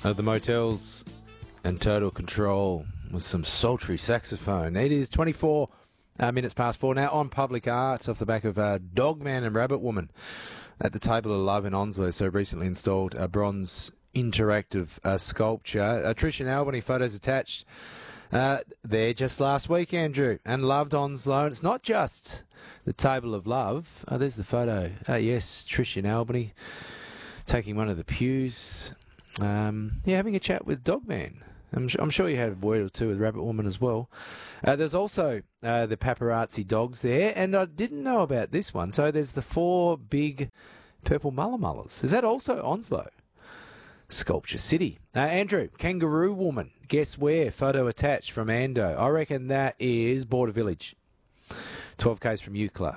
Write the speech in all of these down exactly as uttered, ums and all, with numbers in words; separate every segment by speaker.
Speaker 1: Uh, the Motels and Total Control with some sultry saxophone. It is twenty-four uh, minutes past four now on Public Arts off the back of uh, Dogman and Rabbit Woman at the Table of Love in Onslow. So recently installed a bronze interactive uh, sculpture. Uh, Trish and Albany photos attached uh, there just last week, Andrew, and loved Onslow. And it's not just the Table of Love. Oh, there's the photo. Uh, yes, Trish and Albany taking one of the pews. Um, yeah, having a chat with Dogman. I'm, I'm sure you had a word or two with Rabbit Woman as well. Uh, there's also uh, the paparazzi dogs there, and I didn't know about this one. So there's the four big purple mullah-mullahs. Is that also Onslow? Sculpture City. Uh, Andrew, Kangaroo Woman. Guess where? Photo attached from Ando. I reckon that is Border Village. twelve kays from Eucla.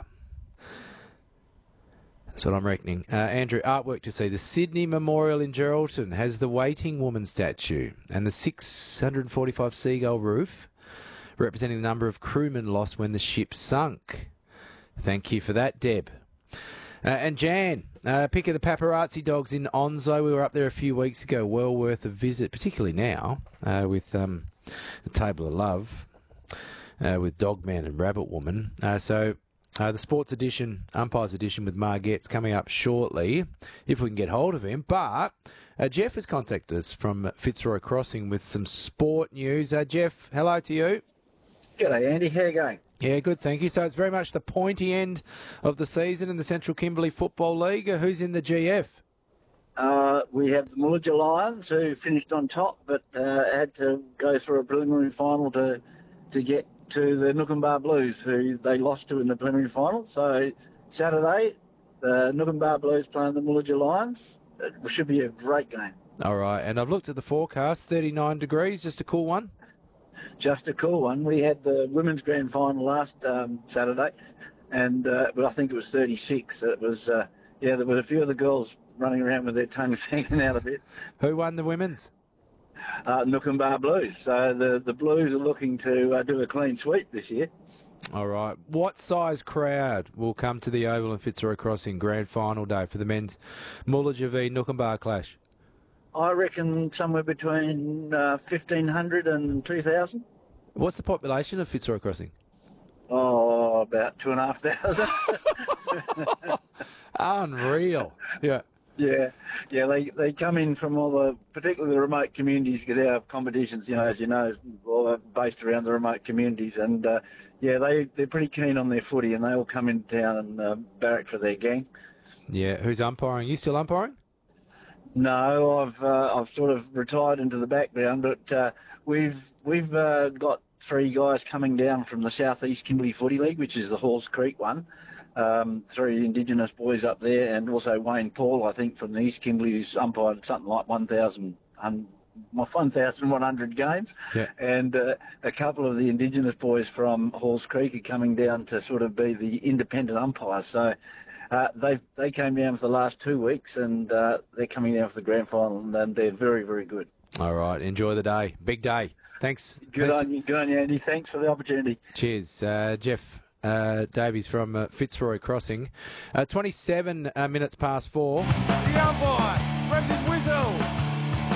Speaker 1: That's what I'm reckoning. Uh, Andrew, artwork to see. The Sydney Memorial in Geraldton has the Waiting Woman statue and the six hundred forty-five seagull roof representing the number of crewmen lost when the ship sunk. Thank you for that, Deb. Uh, and Jan, uh, pick of the paparazzi dogs in Onslow. We were up there a few weeks ago. Well worth a visit, particularly now uh, with um, the Table of Love uh, with Dogman and Rabbit Woman. Uh, so uh, the Sports Edition, Umpires Edition with Margette's coming up shortly, if we can get hold of him. But uh, Jeff has contacted us from Fitzroy Crossing with some sport news. Uh, Jeff, hello to you.
Speaker 2: G'day, Andy. How you going?
Speaker 1: Yeah, good, thank you. So it's very much the pointy end of the season in the Central Kimberley Football League. Uh, who's in the G F?
Speaker 2: Uh, we have the Mullagha Lions, who finished on top, but uh, had to go through a preliminary final to to get to the Nookambah Blues, who they lost to in the preliminary final. So Saturday, the Nookambah Blues playing the Mullagha Lions. It should be a great game.
Speaker 1: All right, and I've looked at the forecast, thirty-nine degrees, just a cool one.
Speaker 2: Just a cool one. We had the women's grand final last um, Saturday, and uh, but I think it was thirty-six. It was, uh, yeah, there were a few of the girls running around with their tongues hanging out a bit.
Speaker 1: Who won the women's?
Speaker 2: Uh, Nookambah Blues. So the, the Blues are looking to uh, do a clean sweep this year.
Speaker 1: All right. What size crowd will come to the Oval and Fitzroy Crossing grand final day for the men's Mullagha v Nookambah clash?
Speaker 2: I reckon somewhere between uh, fifteen hundred and two thousand.
Speaker 1: What's the population of Fitzroy Crossing?
Speaker 2: Oh, about two and a half thousand.
Speaker 1: Unreal. Yeah.
Speaker 2: Yeah, yeah. They they come in from all the, particularly the remote communities, because our competitions, you know, as you know, is all based around the remote communities, and uh, yeah, they they're pretty keen on their footy, and they all come into town and uh, barrack for their gang. Yeah.
Speaker 1: Who's umpiring? You still umpiring?
Speaker 2: No, I've uh, I've sort of retired into the background, but uh, we've we've uh, got three guys coming down from the South East Kimberley Footy League, which is the Halls Creek one. Um, three Indigenous boys up there, and also Wayne Paul, I think, from the East Kimberley, who's umpired something like one thousand one hundred games.
Speaker 1: Yeah.
Speaker 2: And uh, a couple of the Indigenous boys from Halls Creek are coming down to sort of be the independent umpires. So uh, they they came down for the last two weeks, and uh, they're coming down for the grand final, and they're very, very good.
Speaker 1: All right. Enjoy the day. Big day. Thanks.
Speaker 2: Good
Speaker 1: Thanks.
Speaker 2: on you, good on you, Andy. Thanks for the opportunity.
Speaker 1: Cheers. Uh, Jeff uh, Davies from uh, Fitzroy Crossing. Uh, twenty-seven uh, minutes past four.
Speaker 3: The umpire grabs his whistle.